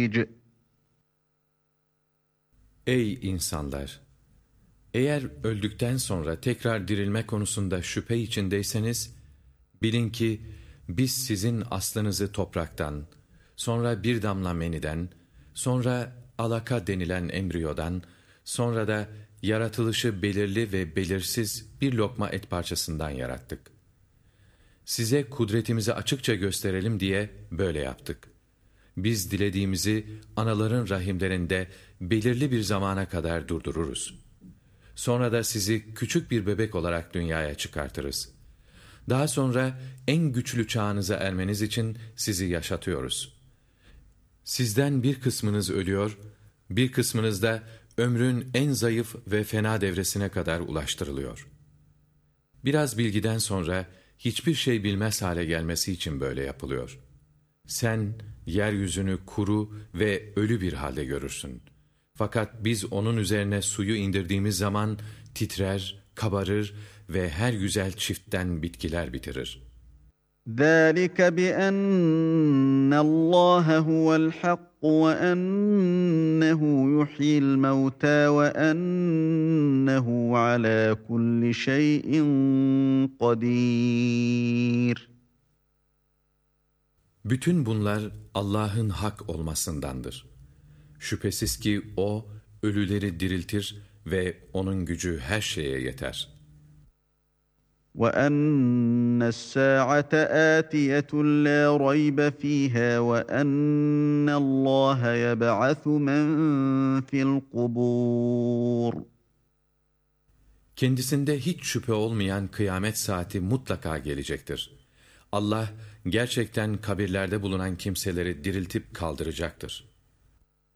التدريج. Ey insanlar! Eğer öldükten sonra tekrar dirilme konusunda şüphe içindeyseniz, bilin ki biz sizin aslınızı topraktan, sonra bir damla meniden, sonra alaka denilen embriyodan, sonra da yaratılışı belirli ve belirsiz bir lokma et parçasından yarattık. Size kudretimizi açıkça gösterelim diye böyle yaptık. Biz dilediğimizi anaların rahimlerinde belirli bir zamana kadar durdururuz. Sonra da sizi küçük bir bebek olarak dünyaya çıkartırız. Daha sonra en güçlü çağınıza ermeniz için sizi yaşatıyoruz. Sizden bir kısmınız ölüyor, bir kısmınız da ömrün en zayıf ve fena devresine kadar ulaştırılıyor. Biraz bilgiden sonra hiçbir şey bilmez hale gelmesi için böyle yapılıyor. Sen yeryüzünü kuru ve ölü bir halde görürsün. Fakat biz onun üzerine suyu indirdiğimiz zaman titrer, kabarır ve her güzel çiftten bitkiler bitirir. ذَٰلِكَ بِأَنَّ اللّٰهَ هُوَ الْحَقُّ وَأَنَّهُ يُحْيِي الْمَوْتَى وَأَنَّهُ عَلَى كُلِّ شَيْءٍ قَدِيرٌ. Bütün bunlar Allah'ın hak olmasındandır. Şüphesiz ki O, ölüleri diriltir ve O'nun gücü her şeye yeter. وَأَنَّ السَّاعَةَ آتِيَةٌ لَا رَيْبَ فِيهَا وَأَنَّ اللّٰهَ يَبْعَثُ مَنْ فِي الْقُبُورِ. Kendisinde hiç şüphe olmayan kıyamet saati mutlaka gelecektir. Allah gerçekten kabirlerde bulunan kimseleri diriltip kaldıracaktır.